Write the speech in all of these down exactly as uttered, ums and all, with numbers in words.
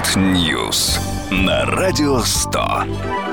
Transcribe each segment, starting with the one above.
World News на Радио сто.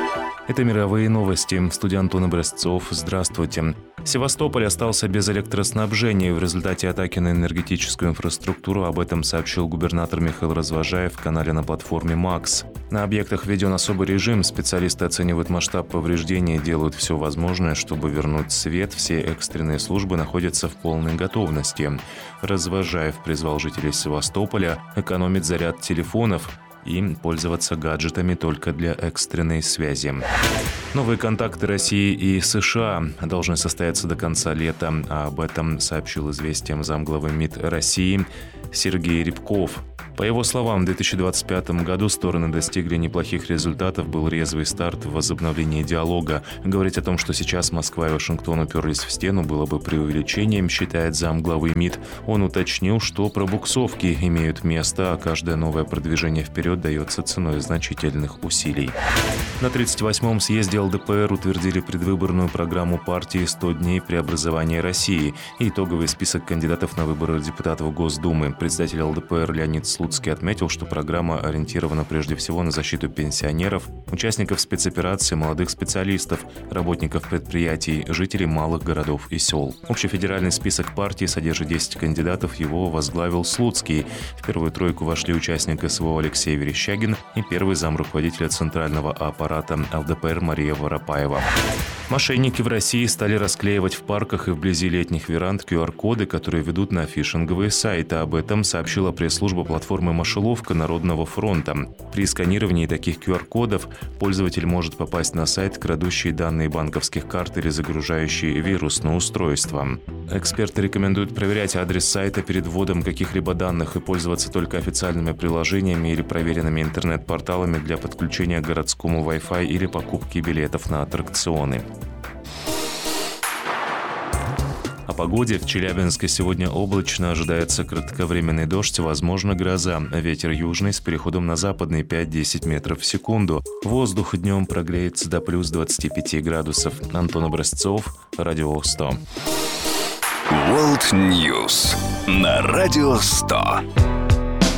Это мировые новости. В студии Антон Образцов. Здравствуйте. Севастополь остался без электроснабжения в результате атаки на энергетическую инфраструктуру. Об этом сообщил губернатор Михаил Развожаев в канале на платформе «Макс». На объектах введен особый режим. Специалисты оценивают масштаб повреждений и делают все возможное, чтобы вернуть свет. Все экстренные службы находятся в полной готовности. Развожаев призвал жителей Севастополя экономить заряд телефонов и пользоваться гаджетами только для экстренной связи. Новые контакты России и США должны состояться до конца лета. Об этом сообщил «Известиям» замглавы МИД России Сергей Рябков. По его словам, в две тысячи двадцать пятом году стороны достигли неплохих результатов, был резвый старт в возобновлении диалога. Говорить о том, что сейчас Москва и Вашингтон уперлись в стену, было бы преувеличением, считает замглавы МИД. Он уточнил, что пробуксовки имеют место, а каждое новое продвижение вперед дается ценой значительных усилий. На тридцать восьмом съезде эл дэ пэ эр утвердили предвыборную программу партии «сто дней преобразования России» и итоговый список кандидатов на выборы депутатов Госдумы. Председатель эл дэ пэ эр Леонид Слуцкий отметил, что программа ориентирована прежде всего на защиту пенсионеров, участников спецоперации, молодых специалистов, работников предприятий, жителей малых городов и сел. Общефедеральный список партии содержит десять кандидатов, его возглавил Слуцкий. В первую тройку вошли участник эс вэ о Алексей Верещагин и первый замруководителя Центрального аппарата эл дэ пэ эр Мария Воропаева. Мошенники в России стали расклеивать в парках и вблизи летних веранд ку ар коды, которые ведут на фишинговые сайты. Об этом сообщила пресс-служба платформы «Мышеловка» Народного фронта. При сканировании таких ку ар кодов пользователь может попасть на сайт, крадущий данные банковских карт или загружающий вирус на устройство. Эксперты рекомендуют проверять адрес сайта перед вводом каких-либо данных и пользоваться только официальными приложениями или проверенными интернет-порталами для подключения к городскому Wi-Fi или покупки билетов на аттракционы. О погоде. В Челябинске сегодня облачно, ожидается кратковременный дождь, возможно гроза. Ветер южный с переходом на западный пять-десять метров в секунду. Воздух днем прогреется до плюс двадцати пяти градусов. Антон Образцов, Радио сто. World News на Радио сто.